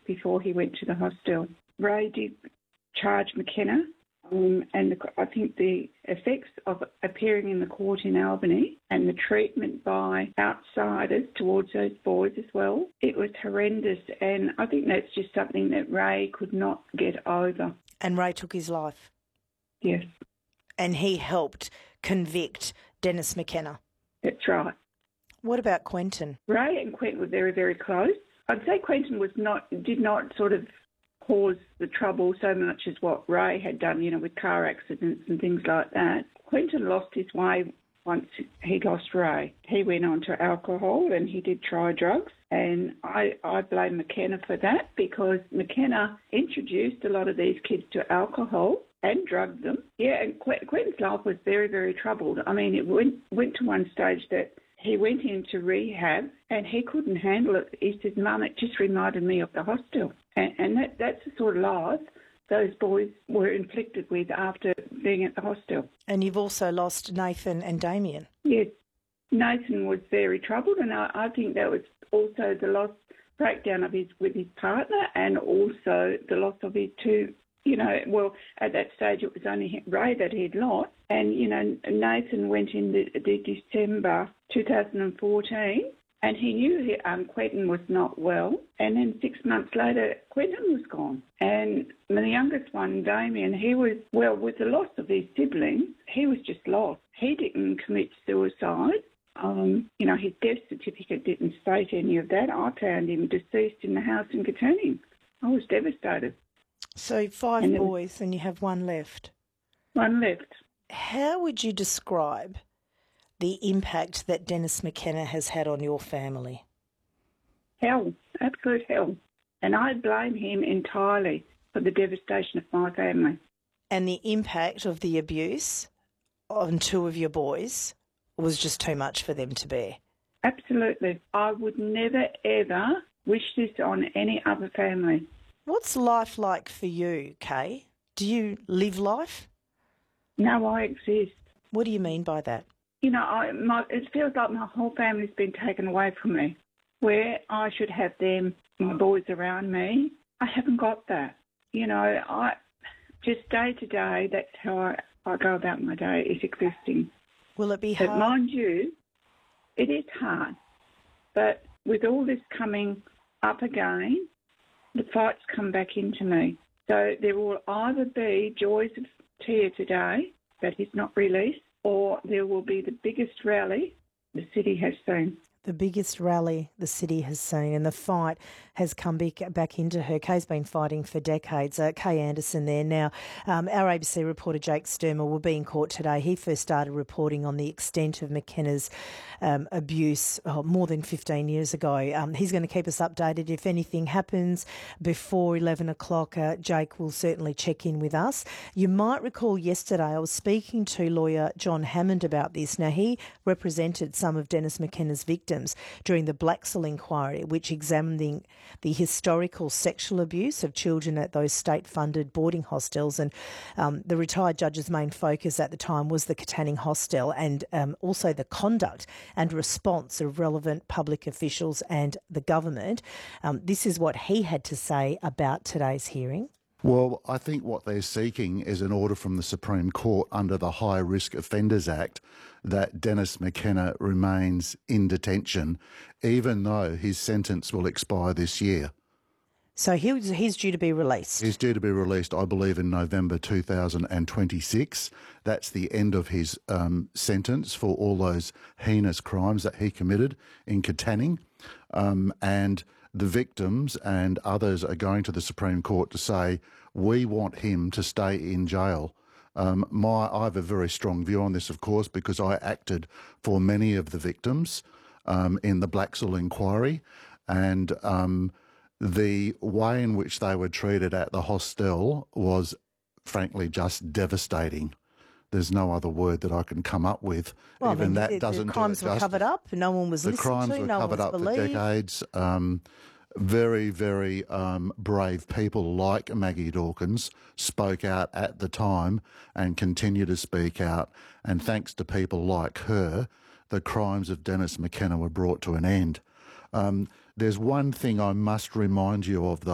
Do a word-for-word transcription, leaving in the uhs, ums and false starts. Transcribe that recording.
before he went to the hostel. Ray did charge McKenna, um, and the, I think the effects of appearing in the court in Albany and the treatment by outsiders towards those boys as well, it was horrendous, and I think that's just something that Ray could not get over. And Ray took his life? Yes. And he helped convict Dennis McKenna? That's right. What about Quentin? Ray and Quentin were very, very close. I'd say Quentin was not, did not sort of cause the trouble so much as what Ray had done, you know, with car accidents and things like that. Quentin lost his way once he lost Ray. He went on to alcohol and he did try drugs. And I, I blame McKenna for that, because McKenna introduced a lot of these kids to alcohol and drugged them. Yeah, and Qu- Quentin's life was very, very troubled. I mean, it went, went to one stage that he went into rehab and he couldn't handle it. He said, Mum, it just reminded me of the hostel. And, and that, that's the sort of life those boys were inflicted with after being at the hostel. And you've also lost Nathan and Damien. Yes. Nathan was very troubled, and I, I think that was also the loss, breakdown of his with his partner, and also the loss of his two, you know, well, at that stage it was only Ray that he'd lost. And, you know, Nathan went in the, the December two thousand fourteen, and he knew he, um, Quentin was not well. And then six months later, Quentin was gone. And the youngest one, Damien, he was, well, with the loss of his siblings, he was just lost. He didn't commit suicide. Um, you know, his death certificate didn't state any of that. I found him deceased in the house in Katurning. I was devastated. So five and boys and you have one left. One left. How would you describe the impact that Dennis McKenna has had on your family? Hell, absolute hell. And I blame him entirely for the devastation of my family. And the impact of the abuse on two of your boys was just too much for them to bear? Absolutely. I would never, ever wish this on any other family. What's life like for you, Kay? Do you live life? No, I exist. What do you mean by that? You know, I, my, it feels like my whole family's been taken away from me. Where I should have them, my boys around me, I haven't got that. You know, I just day to day, that's how I, I go about my day, is existing. Will it be hard? But mind you, it is hard. But with all this coming up again, the fights come back into me. So there will either be joys of Tia today that is not released, or there will be the biggest rally the city has seen. The biggest rally the city has seen, and the fight has come back into her. Kay's been fighting for decades. Uh, Kay Anderson there now. Um, our A B C reporter Jake Sturmer will be in court today. He first started reporting on the extent of McKenna's um, abuse oh, more than fifteen years ago. Um, he's going to keep us updated. If anything happens before eleven o'clock, uh, Jake will certainly check in with us. You might recall yesterday I was speaking to lawyer John Hammond about this. Now, he represented some of Dennis McKenna's victims during the Blaxall inquiry, which examined the, the historical sexual abuse of children at those state-funded boarding hostels. And um, the retired judge's main focus at the time was the Katanning Hostel, and um, also the conduct and response of relevant public officials and the government. Um, this is what he had to say about today's hearing. Well, I think what they're seeking is an order from the Supreme Court under the High Risk Offenders Act that Dennis McKenna remains in detention, even though his sentence will expire this year. So he was, he's due to be released? He's due to be released, I believe, in November two thousand twenty-six. That's the end of his um, sentence for all those heinous crimes that he committed in Katanning. Um, and the victims and others are going to the Supreme Court to say, we want him to stay in jail. Um, my, I have a very strong view on this, of course, because I acted for many of the victims um, in the Blaxall inquiry, and um, the way in which they were treated at the hostel was, frankly, just devastating. There's no other word that I can come up with. Well, Even I mean, that the, doesn't the crimes do were justice. covered up. No one was the listened crimes to. were No covered one up was for believed. decades. Um, very, very um, brave people like Maggie Dawkins spoke out at the time and continue to speak out. And thanks to people like her, the crimes of Dennis McKenna were brought to an end. Um, there's one thing I must remind you of, though.